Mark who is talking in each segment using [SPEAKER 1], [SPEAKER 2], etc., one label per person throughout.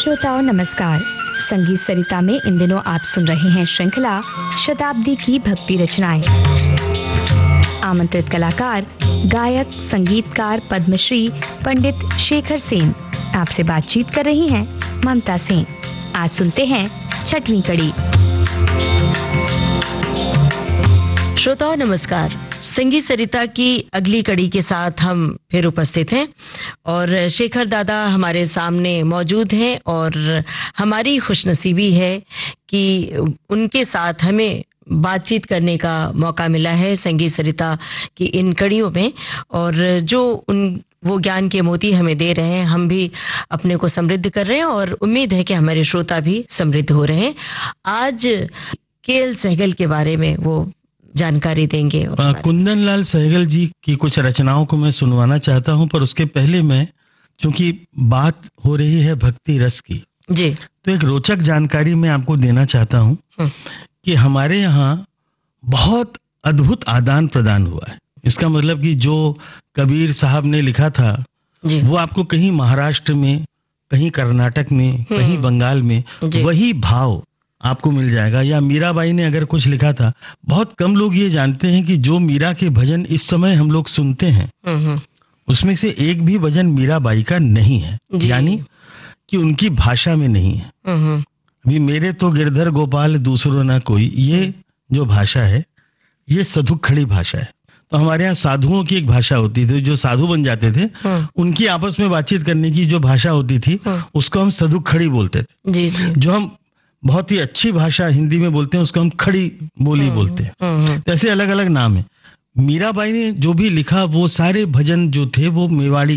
[SPEAKER 1] श्रोताओं नमस्कार। संगीत सरिता में इन दिनों आप सुन रहे हैं श्रृंखला शताब्दी की भक्ति रचनाएं। आमंत्रित कलाकार गायक संगीतकार पद्मश्री पंडित शेखर सेन। आपसे बातचीत कर रही हैं ममता सेन। आज सुनते हैं छठवीं कड़ी।
[SPEAKER 2] श्रोताओं नमस्कार। संगीत सरिता की अगली कड़ी के साथ हम फिर उपस्थित हैं और शेखर दादा हमारे सामने मौजूद हैं और हमारी खुशनसीबी है कि उनके साथ हमें बातचीत करने का मौका मिला है संगीत सरिता की इन कड़ियों में, और जो वो ज्ञान के मोती हमें दे रहे हैं, हम भी अपने को समृद्ध कर रहे हैं और उम्मीद है कि हमारे श्रोता भी समृद्ध हो रहे हैं। आज केएल सहगल के बारे में वो जानकारी देंगे।
[SPEAKER 3] कुंदन लाल सहगल जी की कुछ रचनाओं को मैं सुनवाना चाहता हूं, पर उसके पहले मैं, चूंकि बात हो रही है भक्ति रस की
[SPEAKER 2] जी,
[SPEAKER 3] तो एक रोचक जानकारी मैं आपको देना चाहता हूं कि हमारे यहाँ बहुत अद्भुत आदान प्रदान हुआ है। इसका मतलब कि जो कबीर साहब ने लिखा था
[SPEAKER 2] जी,
[SPEAKER 3] वो आपको कहीं महाराष्ट्र में, कहीं कर्नाटक में, कहीं बंगाल में वही भाव आपको मिल जाएगा। या मीराबाई ने अगर कुछ लिखा था, बहुत कम लोग ये जानते हैं कि जो मीरा के भजन इस समय हम लोग सुनते हैं उसमें से एक भी भजन मीराबाई का नहीं है, यानी कि उनकी भाषा में नहीं है। अभी मेरे तो गिरधर गोपाल दूसरों ना कोई, ये जो भाषा है ये सधुखड़ी भाषा है। तो हमारे यहाँ साधुओं की एक भाषा होती थी, जो साधु बन जाते थे उनकी आपस में बातचीत करने की जो भाषा होती थी उसको हम सधुखड़ी बोलते थे।
[SPEAKER 2] जी।
[SPEAKER 3] जो हम बहुत ही अच्छी भाषा हिंदी में बोलते हैं उसको हम खड़ी बोली बोलते हैं। तो ऐसे अलग अलग नाम है। मीराबाई ने जो भी लिखा वो सारे भजन जो थे वो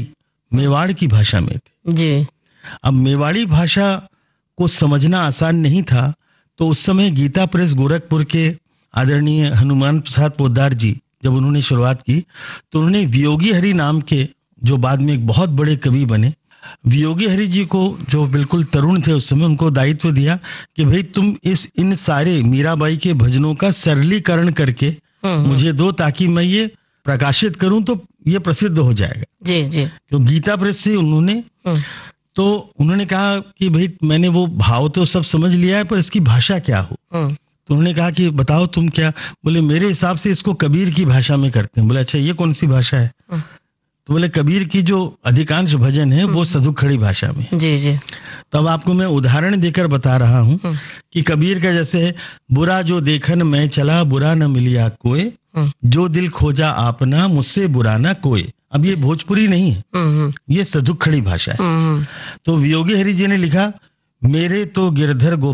[SPEAKER 3] मेवाड़ की भाषा में थे
[SPEAKER 2] जी।
[SPEAKER 3] अब मेवाड़ी भाषा को समझना आसान नहीं था, तो उस समय गीता प्रेस गोरखपुर के आदरणीय हनुमान प्रसाद पोद्दार जी जब उन्होंने शुरुआत की तो उन्होंने वियोगी हरि नाम के, जो बाद में एक बहुत बड़े कवि बने, वियोगी हरि जी को, जो बिल्कुल तरुण थे उस समय, उनको दायित्व दिया कि भाई तुम इन सारे मीराबाई के भजनों का सरलीकरण करके मुझे दो, ताकि मैं ये प्रकाशित करूं तो ये प्रसिद्ध हो जाएगा।
[SPEAKER 2] जी जी।
[SPEAKER 3] तो गीता प्रेस से उन्होंने कहा कि भाई मैंने वो भाव तो सब समझ लिया है, पर इसकी भाषा क्या हो। तो उन्होंने कहा कि बताओ तुम क्या। बोले मेरे हिसाब से इसको कबीर की भाषा में करते हैं। बोले अच्छा ये कौन सी भाषा है? तो बोले कबीर की जो अधिकांश भजन है वो सधुखड़ी भाषा में।
[SPEAKER 2] जी जी।
[SPEAKER 3] तब आपको मैं उदाहरण देकर बता रहा हूँ कि कबीर का जैसे है, बुरा जो देखन मैं चला बुरा न मिलिया कोई, जो दिल खोजा आपना मुझसे बुरा न कोई। अब ये भोजपुरी नहीं है, ये सधुखड़ी भाषा है। तो वियोगी हरि जी ने लिखा, मेरे तो गिरधर